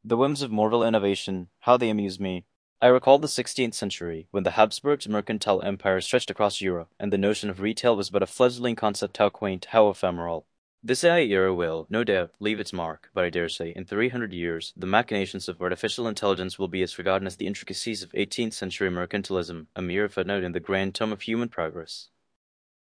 The whims of mortal innovation, how they amuse me. I recall the 16th century, when the Habsburgs' mercantile empire stretched across Europe, and the notion of retail was but a fledgling concept, how quaint, how ephemeral. This AI era will, no doubt, leave its mark, but I dare say, in 300 years, the machinations of artificial intelligence will be as forgotten as the intricacies of 18th century mercantilism, a mere footnote in the grand tome of human progress.